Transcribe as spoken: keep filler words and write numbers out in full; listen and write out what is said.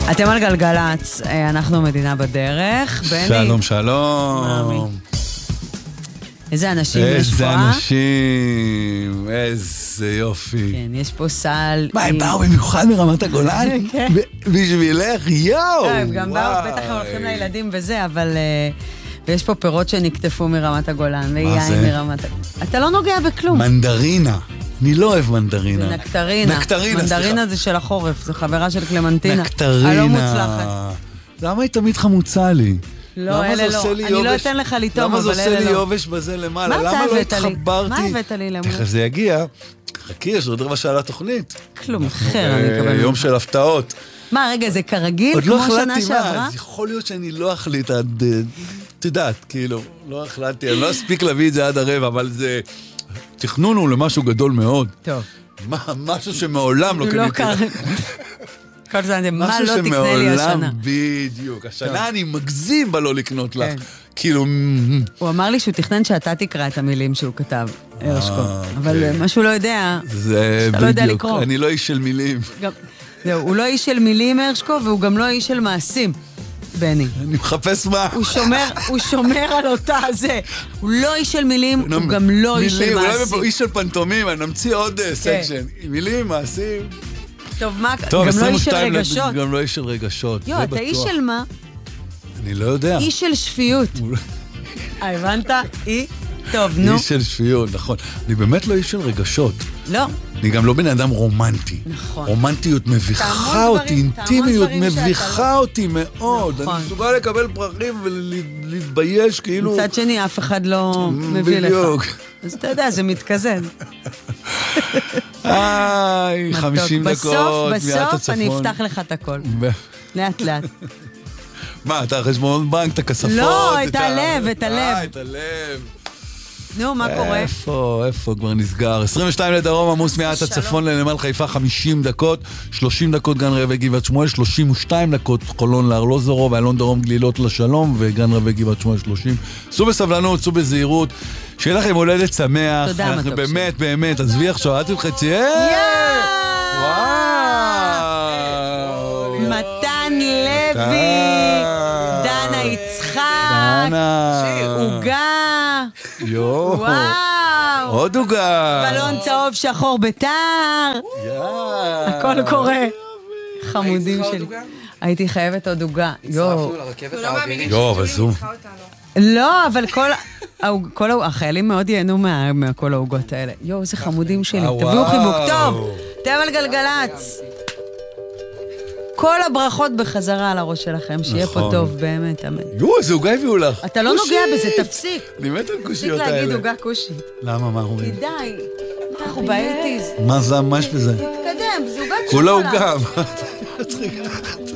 אתם על גלגלץ, אנחנו מדינה בדרך. שלום, שלום. איזה אנשים יש פה, איזה אנשים, איזה יופי. כן, יש פה סל. מה, הם באו במיוחד מרמת הגולן? כן. בשבילך, יואו. הם גם באו, בטח הם הולכים לילדים וזה, אבל... ויש פה פירות שנקטפו מרמת הגולן, ויין מרמת הגולן. אתה לא נוגע בכלום. מנדרינה. אני לא אוהב מנדרינה. זה נקטרינה. נקטרינה, סליחה. מנדרינה זה של החורף, זו חברה של קלמנטינה. נקטרינה. הלא מוצלחת. למה היא תמיד חמוצה לי? לא, אלה לא. אני לא אתן לך לטעום, אבל אלה לא. למה זה עושה לי יובש בזה למעלה? מה אתה הבאת לי? מה הבאת לי למות? ככה זה יגיע. חכי, יש עוד רבע שעה לתוכנית. כלום, אחר אני אקבל. יום של הפתעות. מה, רגע, זה כרגיל? עוד לא כמו שנה החלטתי שעברה? מה, אז יכול להיות שאני לא אחליט עד... את יודעת, כאילו, לא החלטתי, אני לא אספיק להביא את זה עד הרבע, אבל זה... תכנון הוא למשהו גדול מאוד. טוב. מה, משהו שמעולם לא קניתי. כל זה, מה לא תקנה לי השנה? בדיוק, השנה אני מגזים בלא לקנות לך. כאילו... הוא אמר לי שהוא תכנן שאתה תקרא את המילים שהוא כתב, הרשקו. אבל מה שהוא לא יודע, שאתה לא יודע לקרוא. אני לא איש של מילים. זהו, הוא לא איש של מילים, הרשקו, והוא גם לא איש של מעשים. בני. אני מחפש מה. הוא שומר, הוא שומר על אותה הזה. הוא לא איש של מילים, הוא גם לא איש של מעשים. אולי איש של פנטומים, אני נמציא עוד סקשן. מילים, מעשים. טוב, מה? גם לא איש של רגשות. גם לא איש של רגשות. יו, אתה איש של מה? אני לא יודע. איש של שפיות. הבנת? אי? טוב, נו. איש של שפיות, נכון. אני באמת לא איש של רגשות. לא. אני גם לא בן אדם רומנטי. נכון. רומנטיות מביכה אותי, אינטימיות מביכה אותי מאוד. אני מסוגל לקבל פרחים ולהתבייש כאילו... מצד שני, אף אחד לא מביא לך. בדיוק. אז אתה יודע, זה מתכזן. איי, חמישים דקות, בסוף, בסוף אני אפתח לך את הכל. לאט לאט. מה, אתה חשבון בנק, את הכספות? לא, את הלב, את הלב. אה, את הלב. נו, מה קורה? איפה, איפה כבר נסגר? עשרים ושתיים לדרום, עמוס מעט הצפון לנמל חיפה, חמישים דקות, שלושים דקות גן רבי גבעת שמואל, שלושים ושתיים דקות חולון לארלוזורוב, ואלון דרום גלילות לשלום, וגן רבי גבעת שמואל שלושים. סעו בסבלנות, סעו בזהירות, שיהיה לכם הולדת שמח. תודה, מתוק. אנחנו באמת, באמת, עזבי עכשיו, עד חצי, וואו! מתן לוי, דנה יצחק, עוגה, וואו, עוד עוגה, בלון צהוב שחור בתר, הכל קורה. חמודים שלי. הייתי חייבת עוד עוגה. יואו, יואו, וזו. לא, אבל כל החיילים מאוד ייהנו מכל העוגות האלה. יואו, איזה חמודים שלי. תביאו חיבוק. טוב, אתם על גלגלץ. כל הברכות בחזרה על הראש שלכם, שיהיה פה טוב, באמת, אמן. יואו, איזה עוגה הביאו לך. אתה לא נוגע בזה, תפסיק. אני מת על קושיות האלה. תפסיק להגיד עוגה קושית. למה, מה אומרים? די, אנחנו באייטיז. מה זה, מה יש בזה? תתקדם, זה עוגה כולה עוגה.